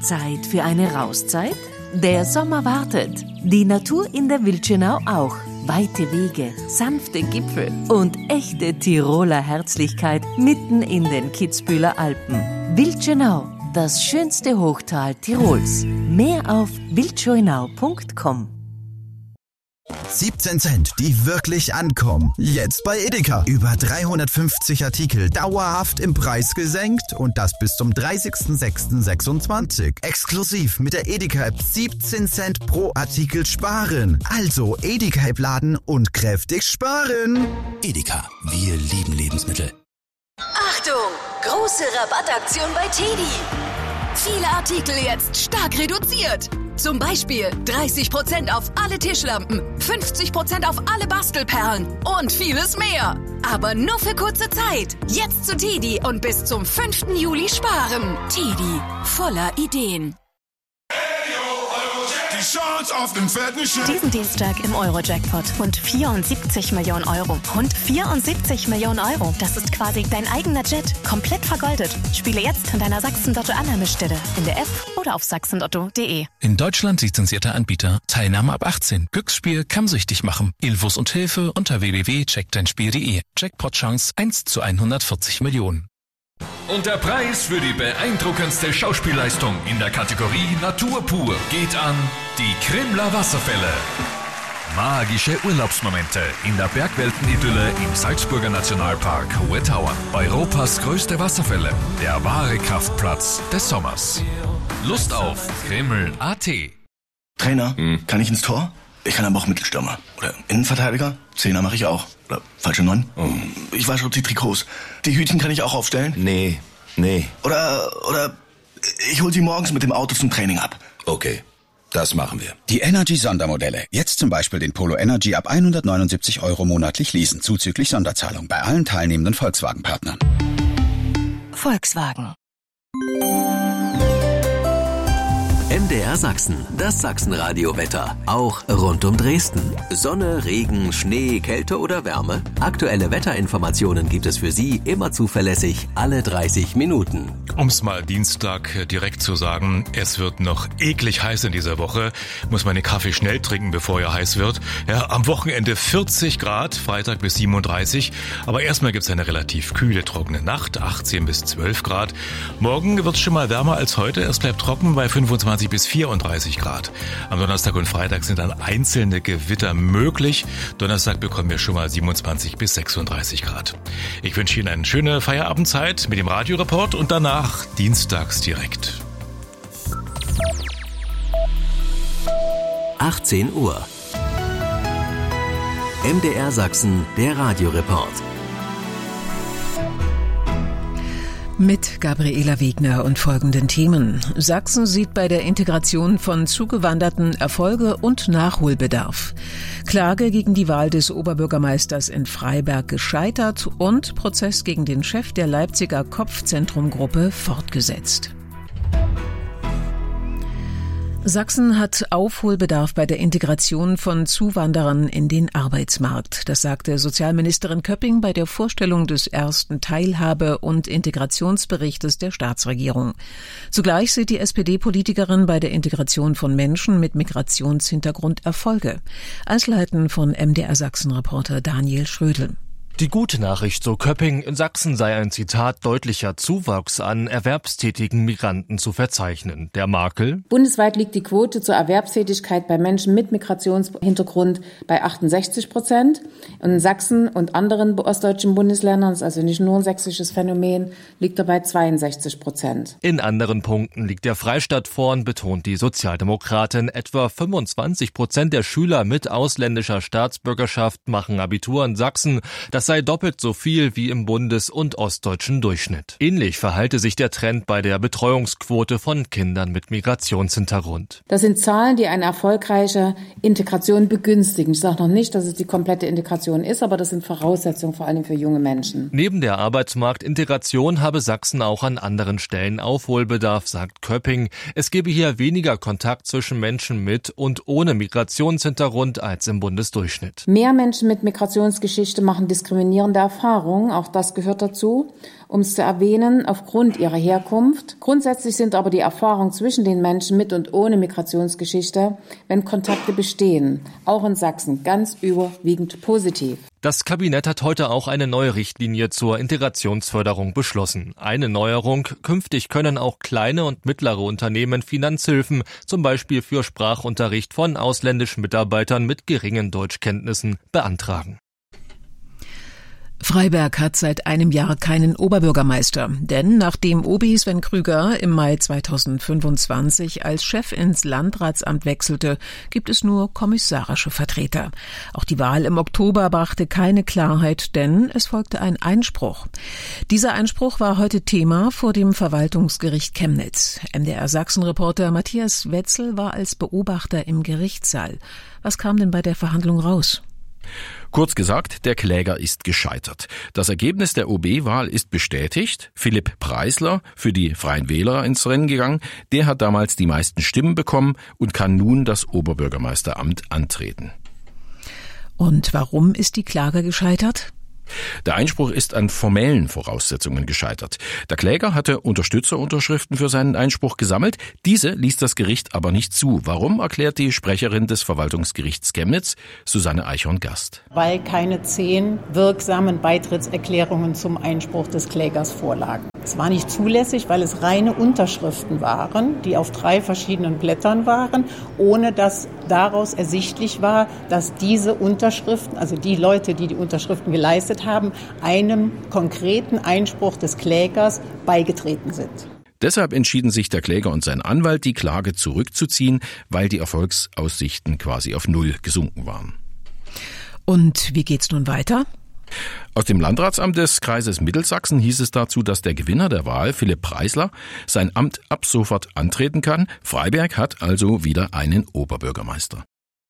Zeit für eine Rauszeit? Der Sommer wartet. Die Natur in der Wildschönau auch. Weite Wege, sanfte Gipfel und echte Tiroler Herzlichkeit mitten in den Kitzbüheler Alpen. Wildschönau, das schönste Hochtal Tirols. Mehr auf wildschönau.com. 17 Cent, die wirklich ankommen. Jetzt bei Edeka. Über 350 Artikel dauerhaft im Preis gesenkt und das bis zum 30.06.26. Exklusiv mit der Edeka-App 17 Cent pro Artikel sparen. Also Edeka-App laden und kräftig sparen. Edeka, wir lieben Lebensmittel. Achtung! Große Rabattaktion bei TEDi. Viele Artikel jetzt stark reduziert. Zum Beispiel 30% auf alle Tischlampen, 50% auf alle Bastelperlen und vieles mehr. Aber nur für kurze Zeit. Jetzt zu TEDi und bis zum 5. Juli sparen. TEDi, voller Ideen. Diesen Dienstag im Euro-Jackpot. Rund 74 Millionen Euro. Rund 74 Millionen Euro. Das ist quasi dein eigener Jet. Komplett vergoldet. Spiele jetzt an deiner Sachsen-Lotto-Annahmestelle. In der App oder auf sachsenlotto.de. In Deutschland lizenzierter Anbieter. Teilnahme ab 18. Glücksspiel kann süchtig machen. Infos und Hilfe unter www.checkdeinspiel.de. Jackpot-Chance 1 zu 140 Millionen. Und der Preis für die beeindruckendste Schauspielleistung in der Kategorie Natur pur geht an die Krimler Wasserfälle. Magische Urlaubsmomente in der Bergweltenidylle im Salzburger Nationalpark Hohe Tauern. Europas größte Wasserfälle, der wahre Kraftplatz des Sommers. Lust auf Krimml.at. Trainer, kann ich ins Tor? Ich kann aber auch Mittelstürmer. Oder Innenverteidiger? Zehner mache ich auch. Oder falsche 9. Ich wasche die Trikots. Die Hütchen kann ich auch aufstellen? Nee. Oder ich hol sie morgens mit dem Auto zum Training ab. Okay, das machen wir. Die Energy-Sondermodelle. Jetzt zum Beispiel den Polo Energy ab 179 € monatlich leasen, zuzüglich Sonderzahlung bei allen teilnehmenden Volkswagen-Partnern. Volkswagen. MDR Sachsen, das Sachsenradio-Wetter. Auch rund um Dresden. Sonne, Regen, Schnee, Kälte oder Wärme? Aktuelle Wetterinformationen gibt es für Sie immer zuverlässig alle 30 Minuten. Um es mal Dienstag direkt zu sagen, es wird noch eklig heiß in dieser Woche. Muss man den Kaffee schnell trinken, bevor er heiß wird. Ja, am Wochenende 40 Grad, Freitag bis 37. Aber erstmal gibt es eine relativ kühle, trockene Nacht, 18 bis 12 Grad. Morgen wird es schon mal wärmer als heute. Es bleibt trocken bei 25 bis 34 Grad. Am Donnerstag und Freitag sind dann einzelne Gewitter möglich. Donnerstag bekommen wir schon mal 27 bis 36 Grad. Ich wünsche Ihnen eine schöne Feierabendzeit mit dem Radioreport und danach dienstags direkt. 18 Uhr. MDR Sachsen, der Radioreport. Mit Gabriela Wegner und folgenden Themen. Sachsen sieht bei der Integration von Zugewanderten Erfolge und Nachholbedarf. Klage gegen die Wahl des Oberbürgermeisters in Freiberg gescheitert und Prozess gegen den Chef der Leipziger Kopfzentrumgruppe fortgesetzt. Sachsen hat Aufholbedarf bei der Integration von Zuwanderern in den Arbeitsmarkt. Das sagte Sozialministerin Köpping bei der Vorstellung des ersten Teilhabe- und Integrationsberichtes der Staatsregierung. Zugleich sieht die SPD-Politikerin bei der Integration von Menschen mit Migrationshintergrund Erfolge. Einzelheiten von MDR Sachsen-Reporter Daniel Schrödel. Die gute Nachricht, so Köpping, in Sachsen sei ein Zitat deutlicher Zuwachs an erwerbstätigen Migranten zu verzeichnen. Der Makel: Bundesweit liegt die Quote zur Erwerbstätigkeit bei Menschen mit Migrationshintergrund bei 68%. Und in Sachsen und anderen ostdeutschen Bundesländern, ist also nicht nur ein sächsisches Phänomen, liegt er bei 62%. In anderen Punkten liegt der Freistaat vorn, betont die Sozialdemokratin. Etwa 25% der Schüler mit ausländischer Staatsbürgerschaft machen Abitur in Sachsen. Das sei doppelt so viel wie im bundes- und ostdeutschen Durchschnitt. Ähnlich verhalte sich der Trend bei der Betreuungsquote von Kindern mit Migrationshintergrund. Das sind Zahlen, die eine erfolgreiche Integration begünstigen. Ich sage noch nicht, dass es die komplette Integration ist, aber das sind Voraussetzungen vor allem für junge Menschen. Neben der Arbeitsmarktintegration habe Sachsen auch an anderen Stellen Aufholbedarf, sagt Köpping. Es gebe hier weniger Kontakt zwischen Menschen mit und ohne Migrationshintergrund als im Bundesdurchschnitt. Mehr Menschen mit Migrationsgeschichte machen Diskriminierung diskriminierende Erfahrung, auch das gehört dazu, um es zu erwähnen, aufgrund ihrer Herkunft. Grundsätzlich sind aber die Erfahrungen zwischen den Menschen mit und ohne Migrationsgeschichte, wenn Kontakte bestehen, auch in Sachsen, ganz überwiegend positiv. Das Kabinett hat heute auch eine neue Richtlinie zur Integrationsförderung beschlossen. Eine Neuerung: Künftig können auch kleine und mittlere Unternehmen Finanzhilfen, zum Beispiel für Sprachunterricht von ausländischen Mitarbeitern mit geringen Deutschkenntnissen, beantragen. Freiberg hat seit einem Jahr keinen Oberbürgermeister, denn nachdem Obi Sven Krüger im Mai 2025 als Chef ins Landratsamt wechselte, gibt es nur kommissarische Vertreter. Auch die Wahl im Oktober brachte keine Klarheit, denn es folgte ein Einspruch. Dieser Einspruch war heute Thema vor dem Verwaltungsgericht Chemnitz. MDR-Sachsen-Reporter Matthias Wetzel war als Beobachter im Gerichtssaal. Was kam denn bei der Verhandlung raus? Kurz gesagt, der Kläger ist gescheitert. Das Ergebnis der OB-Wahl ist bestätigt. Philipp Preisler, für die Freien Wähler ins Rennen gegangen, der hat damals die meisten Stimmen bekommen und kann nun das Oberbürgermeisteramt antreten. Und warum ist die Klage gescheitert? Der Einspruch ist an formellen Voraussetzungen gescheitert. Der Kläger hatte Unterstützerunterschriften für seinen Einspruch gesammelt. Diese ließ das Gericht aber nicht zu. Warum, erklärt die Sprecherin des Verwaltungsgerichts Chemnitz, Susanne Eichhorn-Gast. Weil keine 10 wirksamen Beitrittserklärungen zum Einspruch des Klägers vorlagen. Es war nicht zulässig, weil es reine Unterschriften waren, die auf 3 verschiedenen Blättern waren, ohne dass daraus ersichtlich war, dass diese Unterschriften, also die Leute, die die Unterschriften geleistet haben, einem konkreten Einspruch des Klägers beigetreten sind. Deshalb entschieden sich der Kläger und sein Anwalt, die Klage zurückzuziehen, weil die Erfolgsaussichten quasi auf 0 gesunken waren. Und wie geht's nun weiter? Aus dem Landratsamt des Kreises Mittelsachsen hieß es dazu, dass der Gewinner der Wahl, Philipp Preisler, sein Amt ab sofort antreten kann. Freiberg hat also wieder einen Oberbürgermeister.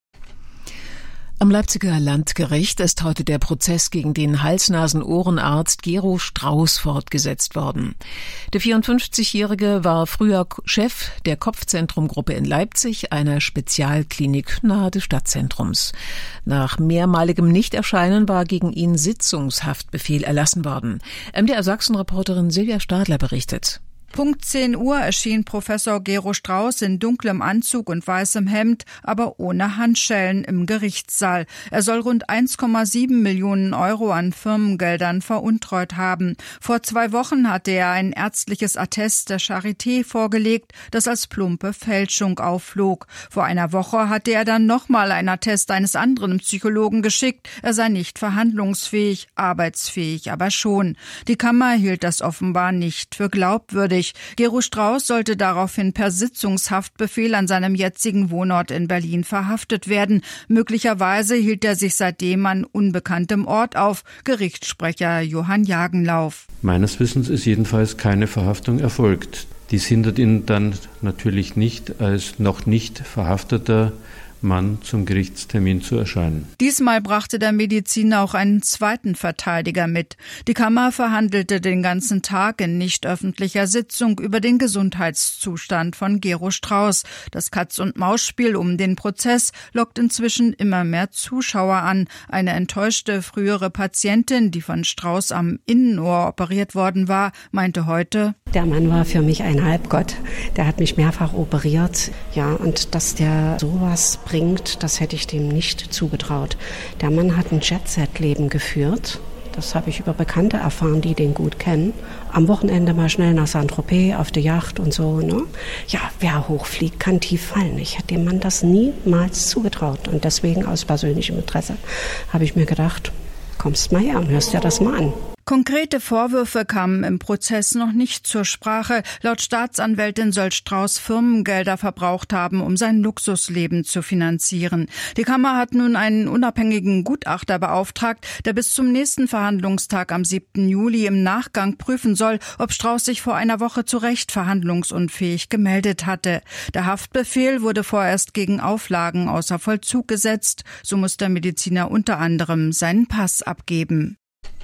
Am Leipziger Landgericht ist heute der Prozess gegen den Hals-Nasen-Ohrenarzt Gero Strauß fortgesetzt worden. Der 54-Jährige war früher Chef der Kopfzentrumgruppe in Leipzig, einer Spezialklinik nahe des Stadtzentrums. Nach mehrmaligem Nichterscheinen war gegen ihn Sitzungshaftbefehl erlassen worden. MDR-Sachsen-Reporterin Silvia Stadler berichtet. Punkt 10 Uhr erschien Professor Gero Strauß in dunklem Anzug und weißem Hemd, aber ohne Handschellen im Gerichtssaal. Er soll rund 1,7 Millionen Euro an Firmengeldern veruntreut haben. Vor 2 Wochen hatte er ein ärztliches Attest der Charité vorgelegt, das als plumpe Fälschung aufflog. Vor einer Woche hatte er dann nochmal ein Attest eines anderen Psychologen geschickt. Er sei nicht verhandlungsfähig, arbeitsfähig aber schon. Die Kammer hielt das offenbar nicht für glaubwürdig. Gero Strauß sollte daraufhin per Sitzungshaftbefehl an seinem jetzigen Wohnort in Berlin verhaftet werden. Möglicherweise hielt er sich seitdem an unbekanntem Ort auf. Gerichtssprecher Johann Jagenlauf. Meines Wissens ist jedenfalls keine Verhaftung erfolgt. Dies hindert ihn dann natürlich nicht, als noch nicht verhafteter Mann zum Gerichtstermin zu erscheinen. Diesmal brachte der Mediziner auch einen zweiten Verteidiger mit. Die Kammer verhandelte den ganzen Tag in nicht öffentlicher Sitzung über den Gesundheitszustand von Gero Strauß. Das Katz-und-Maus-Spiel um den Prozess lockt inzwischen immer mehr Zuschauer an. Eine enttäuschte frühere Patientin, die von Strauß am Innenohr operiert worden war, meinte heute: Der Mann war für mich ein Halbgott. Der hat mich mehrfach operiert. Ja, und dass der sowas bringt, das hätte ich dem nicht zugetraut. Der Mann hat ein Jet-Set-Leben geführt. Das habe ich über Bekannte erfahren, die den gut kennen. Am Wochenende mal schnell nach Saint-Tropez auf der Yacht und so, ne? Ja, wer hochfliegt, kann tief fallen. Ich hätte dem Mann das niemals zugetraut. Und deswegen aus persönlichem Interesse habe ich mir gedacht, kommst mal her und hörst dir das mal an. Konkrete Vorwürfe kamen im Prozess noch nicht zur Sprache. Laut Staatsanwältin soll Strauß Firmengelder verbraucht haben, um sein Luxusleben zu finanzieren. Die Kammer hat nun einen unabhängigen Gutachter beauftragt, der bis zum nächsten Verhandlungstag am 7. Juli im Nachgang prüfen soll, ob Strauß sich vor einer Woche zu Recht verhandlungsunfähig gemeldet hatte. Der Haftbefehl wurde vorerst gegen Auflagen außer Vollzug gesetzt. So muss der Mediziner unter anderem seinen Pass abgeben.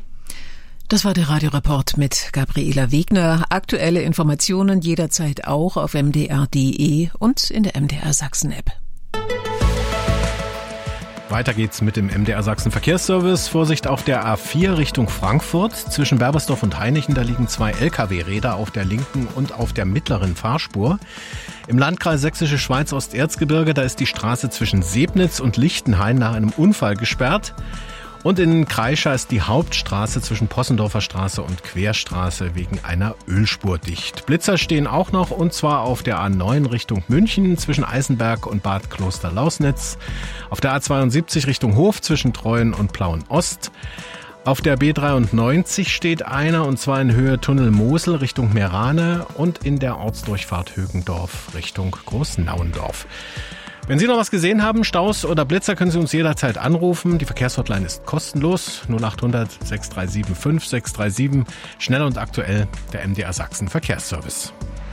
Das war der Radioreport mit Gabriela Wegner. Aktuelle Informationen jederzeit auch auf mdr.de und in der MDR Sachsen App. Weiter geht's mit dem MDR Sachsen Verkehrsservice. Vorsicht auf der A4 Richtung Frankfurt. Zwischen Berbersdorf und Hainichen, da liegen 2 Lkw-Räder auf der linken und auf der mittleren Fahrspur. Im Landkreis Sächsische Schweiz Osterzgebirge, da ist die Straße zwischen Sebnitz und Lichtenhain nach einem Unfall gesperrt. Und in Kreischa ist die Hauptstraße zwischen Possendorfer Straße und Querstraße wegen einer Ölspur dicht. Blitzer stehen auch noch, und zwar auf der A9 Richtung München zwischen Eisenberg und Bad Kloster-Lausnitz, auf der A72 Richtung Hof zwischen Treuen und Plauen-Ost. Auf der B93 steht einer, und zwar in Höhe Tunnel Mosel Richtung Meerane und in der Ortsdurchfahrt Högendorf Richtung Großnauendorf. Wenn Sie noch was gesehen haben, Staus oder Blitzer, können Sie uns jederzeit anrufen. Die Verkehrshotline ist kostenlos. 0800 637 5637. Schnell und aktuell, der MDR Sachsen Verkehrsservice.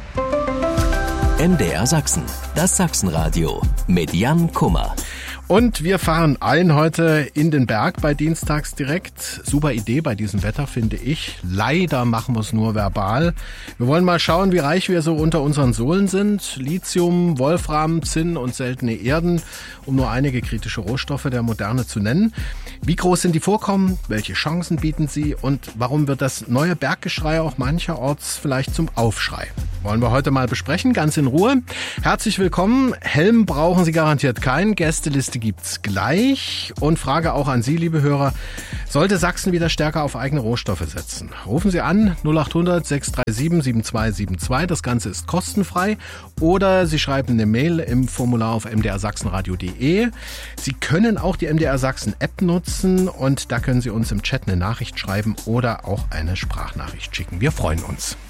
MDR Sachsen, das Sachsenradio mit Jan Kummer. Und wir fahren ein heute in den Berg bei Dienstags direkt. Super Idee bei diesem Wetter, finde ich. Leider machen wir es nur verbal. Wir wollen mal schauen, wie reich wir so unter unseren Sohlen sind. Lithium, Wolfram, Zinn und seltene Erden, um nur einige kritische Rohstoffe der Moderne zu nennen. Wie groß sind die Vorkommen? Welche Chancen bieten sie? Und warum wird das neue Berggeschrei auch mancherorts vielleicht zum Aufschrei? Wollen wir heute mal besprechen, ganz in Ruhe. Herzlich willkommen. Helm brauchen Sie garantiert keinen. Gästeliste gibt's gleich. Und Frage auch an Sie, liebe Hörer. Sollte Sachsen wieder stärker auf eigene Rohstoffe setzen? Rufen Sie an 0800 637 7272. Das Ganze ist kostenfrei. Oder Sie schreiben eine Mail im Formular auf mdrsachsenradio.de. Sie können auch die MDR Sachsen App nutzen und da können Sie uns im Chat eine Nachricht schreiben oder auch eine Sprachnachricht schicken. Wir freuen uns.